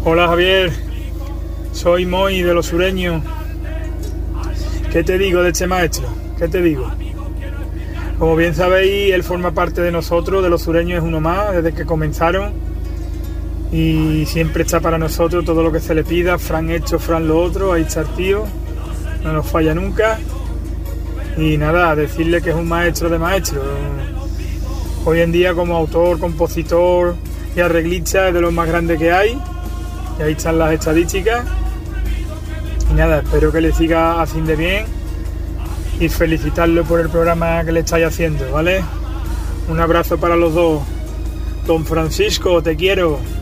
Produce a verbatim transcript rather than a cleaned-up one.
Hola Javier, soy Moy de Los Sureños. ¿Qué te digo de este maestro? ¿Qué te digo? Como bien sabéis, él forma parte de nosotros, de Los Sureños, es uno más, desde que comenzaron. Y siempre está para nosotros todo lo que se le pida. Fran esto, Fran lo otro, ahí está el tío, no nos falla nunca. Y nada, decirle que es un maestro de maestros. Hoy en día como autor, compositor y arreglista es de los más grandes que hay. Y ahí están las estadísticas. Y nada, espero que le siga haciendo bien y felicitarlo por el programa que le estáis haciendo, ¿vale? Un abrazo para los dos. Don Francisco, te quiero.